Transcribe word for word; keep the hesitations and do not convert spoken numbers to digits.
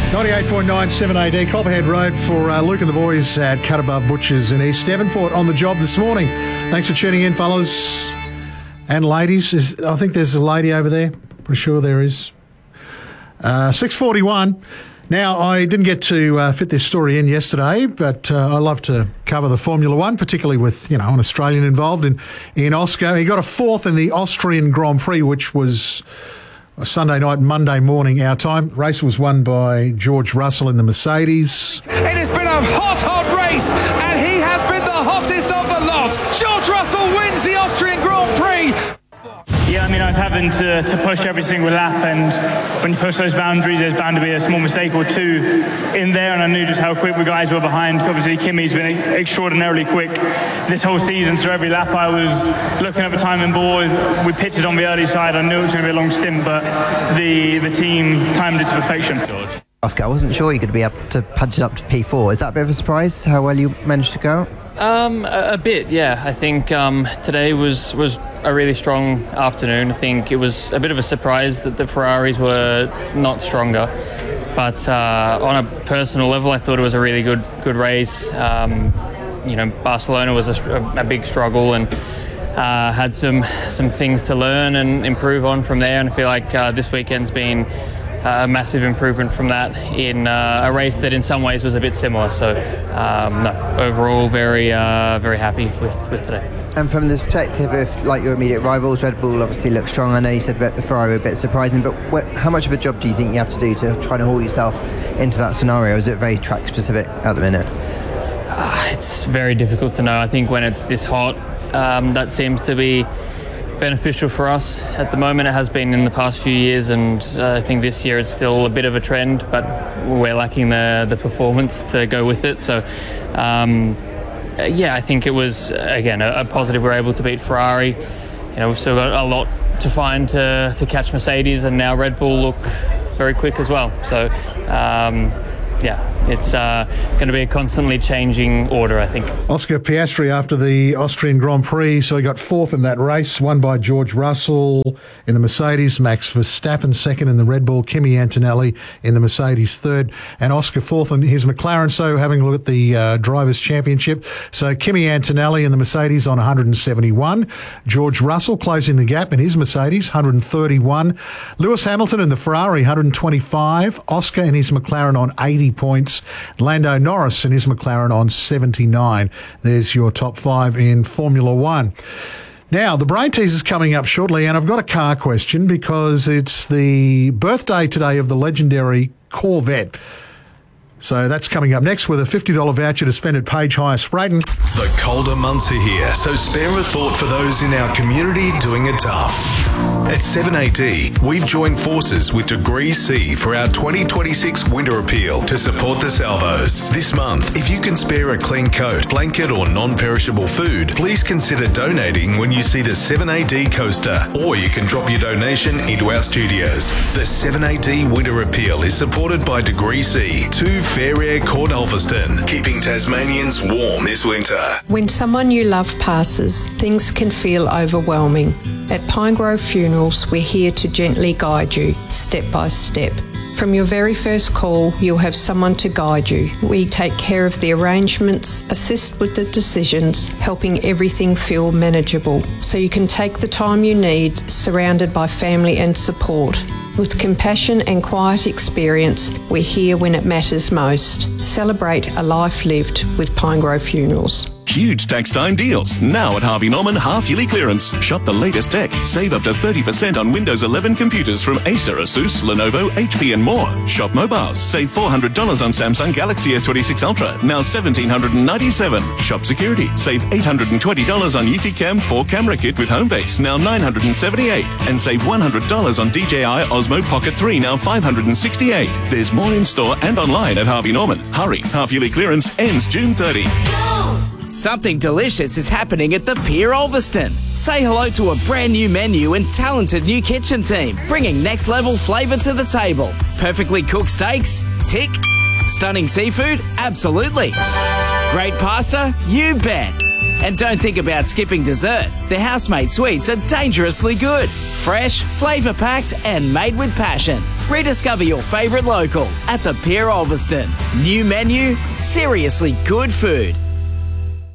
ninety-eight point nine seven A D, Copperhead Road for uh, Luke and the boys at Cut Above Butchers in East Devonport on the job this morning. Thanks for tuning in, fellas and ladies. Is, I think there's a lady over there. Pretty sure there is. Uh, six forty-one. Now, I didn't get to uh, fit this story in yesterday, but uh, I love to cover the Formula One, particularly with, you know, an Australian involved in, in Oscar. He got a fourth in the Austrian Grand Prix, which was Sunday night, Monday morning, our time. Race was won by George Russell in the Mercedes. It has been a hot, hot race, and he has been the hottest of the lot. George Russell wins the Austrian Grand Prix. Yeah, I mean, I was having to, to push every single lap, and when you push those boundaries, there's bound to be a small mistake or two in there, and I knew just how quick the guys were behind. Obviously, Kimi's been extraordinarily quick this whole season, so every lap I was looking at the timing board. We pitted on the early side. I knew it was going to be a long stint, but the, the team timed it to perfection. George. Oscar, I wasn't sure you could be up to punch it up to P four. Is that a bit of a surprise, how well you managed to go? Um, a, a bit, yeah. I think um, today was, was a really strong afternoon. I think it was a bit of a surprise that the Ferraris were not stronger. But uh, on a personal level, I thought it was a really good good race. Um, you know, Barcelona was a, a big struggle, and uh, had some some things to learn and improve on from there. And I feel like uh, this weekend's been a massive improvement from that in uh, a race that in some ways was a bit similar. So um, no, overall very uh, very happy with, with today. And from the perspective of like your immediate rivals, Red Bull obviously looks strong. I know you said the Ferrari were a bit surprising, but what, how much of a job do you think you have to do to try to haul yourself into that scenario? Is it very track specific at the minute? Uh, it's very difficult to know. I think when it's this hot, um, that seems to be beneficial for us at the moment. It has been in the past few years, and uh, I think this year it's still a bit of a trend, but we're lacking the the performance to go with it. So um, yeah, I think it was again a, a positive. We're able to beat Ferrari. You know, we've still got a lot to find to to catch Mercedes, and now Red Bull look very quick as well. So um, yeah, it's uh, going to be a constantly changing order, I think. Oscar Piastri after the Austrian Grand Prix, so he got fourth in that race, won by George Russell in the Mercedes, Max Verstappen second in the Red Bull, Kimi Antonelli in the Mercedes third, and Oscar fourth in his McLaren. So having a look at the uh, Drivers' Championship, so Kimi Antonelli in the Mercedes on one hundred seventy-one, George Russell closing the gap in his Mercedes, one hundred thirty-one, Lewis Hamilton in the Ferrari, one hundred twenty-five, Oscar in his McLaren on eighty points, Lando Norris and his McLaren on seventy-nine. There's your top five in Formula One. Now, the brain teaser's coming up shortly, and I've got a car question because it's the birthday today of the legendary Corvette. So that's coming up next with a fifty dollars voucher to spend at Page Hire Sprayton. The colder months are here, so spare a thought for those in our community doing it tough. At seven A D, we've joined forces with Degree C for our twenty twenty-six Winter Appeal to support the salvos. This month, if you can spare a clean coat, blanket or non-perishable food, please consider donating when you see the seven A D coaster, or you can drop your donation into our studios. The seven A D Winter Appeal is supported by Degree C, two Fair Air Court Ulverston, keeping Tasmanians warm this winter. When someone you love passes, things can feel overwhelming. At Pine Grove Funerals, we're here to gently guide you, step by step. From your very first call, you'll have someone to guide you. We take care of the arrangements, assist with the decisions, helping everything feel manageable, so you can take the time you need, surrounded by family and support. With compassion and quiet experience, we're here when it matters most. Celebrate a life lived with Pine Grove Funerals. Huge tax time deals now at Harvey Norman half-yearly clearance. Shop the latest tech. Save up to thirty percent on Windows eleven computers from Acer, Asus, Lenovo, H P and more. Shop mobiles. Save four hundred dollars on Samsung Galaxy S twenty-six Ultra, now one thousand seven hundred ninety-seven dollars. Shop security. Save eight hundred twenty dollars on Eufy Cam four camera kit with Homebase, now nine hundred seventy-eight dollars. And save one hundred dollars on D J I Osmo Pocket three, now five hundred sixty-eight dollars. There's more in store and online at Harvey Norman. Hurry, half-yearly clearance ends June thirtieth. Something delicious is happening at the Pier Ulverston. Say hello to a brand new menu and talented new kitchen team, bringing next level flavour to the table. Perfectly cooked steaks? Tick. Stunning seafood? Absolutely. Great pasta? You bet. And don't think about skipping dessert. The Housemate sweets are dangerously good. Fresh, flavour-packed and made with passion. Rediscover your favourite local at the Pier Ulverston. New menu, seriously good food.